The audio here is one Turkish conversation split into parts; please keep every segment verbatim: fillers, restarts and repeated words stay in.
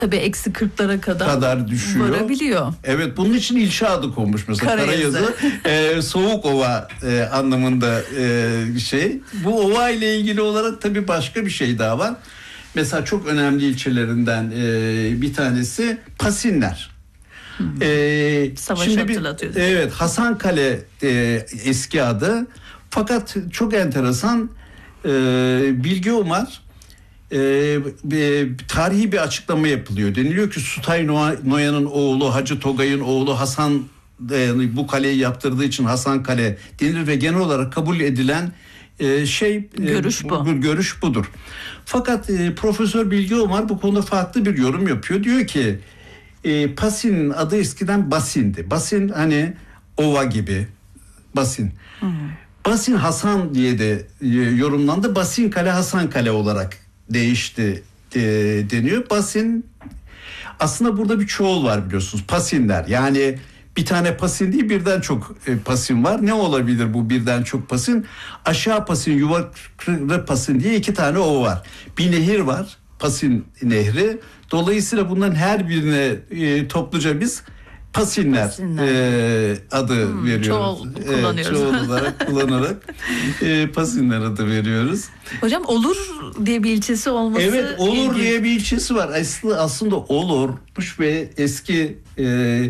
Tabii eksi kırklara kadar, kadar düşüyor. Varabiliyor. Evet, bunun için ilçe adı konmuş mesela. Karayazı, e, soğuk ova e, anlamında e, bir şey. Bu ova ile ilgili olarak tabii başka bir şey daha var. Mesela çok önemli ilçelerinden e, bir tanesi Pasinler. Hmm. E, Savaşı hatırlatıyor. Evet, Hasankale e, eski adı. Fakat çok enteresan, e, Bilge Umar e, bir, tarihi bir açıklama yapılıyor. Deniliyor ki Sutay Noyan'ın oğlu Hacı Togay'ın oğlu Hasan e, bu kaleyi yaptırdığı için Hasan Kale denilir ve genel olarak kabul edilen e, şey görüş e, bu. bu. Görüş budur. Fakat e, Profesör Bilge Umar bu konuda farklı bir yorum yapıyor. Diyor ki e, Pasin'in adı eskiden Basin'di. Basin hani ova gibi. Basin. Hı hı. Basin Hasan diye de e, yorumlandı. Basin Kale Hasan Kale olarak değişti e, deniyor. Basin aslında burada bir çoğul var biliyorsunuz. Pasinler, yani bir tane pasin değil, birden çok e, pasin var. Ne olabilir bu birden çok pasin? Aşağı pasin, yukarı pasin diye iki tane ova var. Bir nehir var, Pasin Nehri. Dolayısıyla bunların her birine e, topluca biz Pasinler, Pasinler. E, adı hmm, veriyoruz. Çoğul kullanıyoruz. E, çoğul olarak kullanarak e, Pasinler adı veriyoruz. Hocam Olur diye bir ilçesi olması. Evet, Olur ilginç. diye bir ilçesi var. Aslında aslında Olur'muş ve eski e,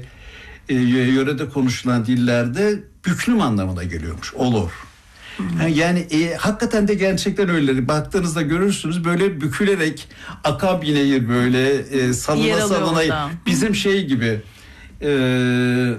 e, yörede konuşulan dillerde büklüm anlamına geliyormuş. Olur. Hmm. Yani e, hakikaten de gerçekten öyle. Baktığınızda görürsünüz, böyle bükülerek akan bir nehir, böyle e, salına salına, bizim şey gibi. Ee,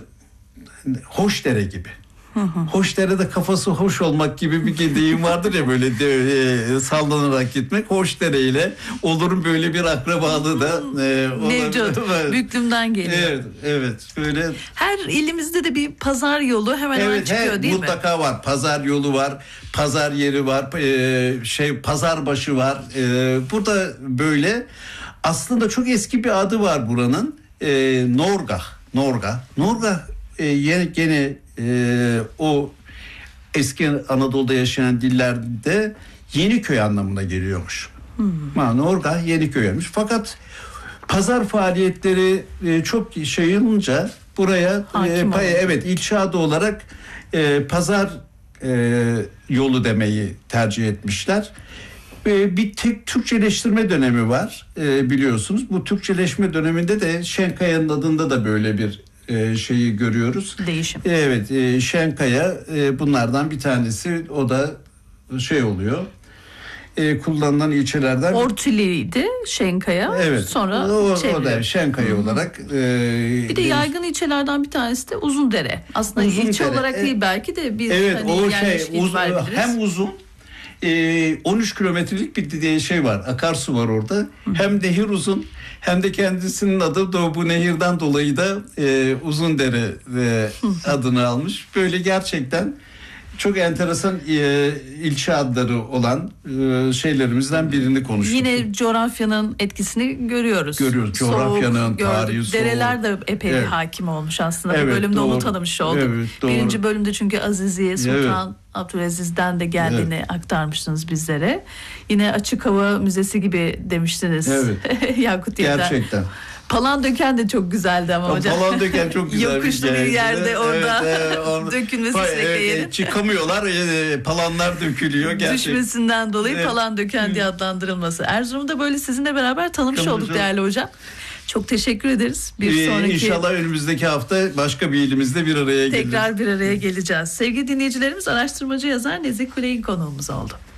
Hoşdere gibi. Hı hı. Hoşdere'de kafası hoş olmak gibi bir deyim vardır ya, böyle de, e, sallanarak gitmek. Hoşdere ile Olur'un böyle bir akrabalığı da e, mevcut. Büklümden geliyor. Evet, evet. Böyle her ilimizde de bir pazar yolu hemen evet, hemen çıkıyor he, değil mutlaka mi? Mutlaka var. Pazar yolu var, pazar yeri var, e, şey pazarbaşı var. E, burada böyle aslında çok eski bir adı var buranın. E, Norgah. Norga. Norga e, yine gene e, o eski Anadolu'da yaşayan dillerde Yeniköy anlamına geliyormuş. Hmm. Ha, Norga Yeniköy'müş. Fakat pazar faaliyetleri e, çok şey olunca buraya e, pay, evet ilçe adı olarak e, pazar e, yolu demeyi tercih etmişler. Bir tek Türkçeleştirme dönemi var e, biliyorsunuz. Bu Türkçeleşme döneminde de Şenkaya'nın adında da böyle bir e, şeyi görüyoruz. Değişim. Evet, e, Şenkaya e, bunlardan bir tanesi. O da şey oluyor. E, kullanılan ilçelerden. Ortüliydi Şenkaya. Evet. Sonra o, o da Şenkaya Hı-hı. olarak. E, bir de yaygın ilçelerden bir tanesi de Uzundere. Aslında Uzundere. ilçe olarak e, değil belki de biz evet, hani o şey uz, hem uzun. on üç kilometrelik bir şey var, akarsu var orada. Hı. Hem nehir uzun, hem de kendisinin adı da bu nehirden dolayı da e, Uzundere e, adını almış. Böyle gerçekten çok enteresan e, ilçe adları olan e, şeylerimizden birini konuştuk. Yine coğrafyanın etkisini görüyoruz. Görüyoruz. Coğrafyanın, soğuk, tarihi, soğuk. Dereler de epey evet. hakim olmuş aslında. Evet, bu bölümde doğru. onu tanımış olduk. Evet, birinci bölümde çünkü Aziziye Sultan evet. Abdülaziz'den de geldiğini evet. aktarmıştınız bizlere. Yine Açık Hava Müzesi gibi demiştiniz. Evet. Yakutiye'den. Gerçekten. Palandöken de çok güzeldi ama hocam. Palandöken çok güzel. Yokuşlu bir yerde orada evet, evet, orada dökülmesi evet, evet, çıkamıyorlar, e, palanlar dökülüyor. Gerçekten. Düşmesinden dolayı evet. Palandöken evet. diye adlandırılması. Erzurum'da böyle sizinle beraber tanımış Tanımış olduk değerli hocam. Çok teşekkür ederiz. Bir sonraki ee, İnşallah önümüzdeki hafta başka bir ilimizde bir araya geleceğiz. Tekrar bir araya geleceğiz. Sevgili dinleyicilerimiz, araştırmacı yazar Nezih Kuley'in konuğumuz oldu.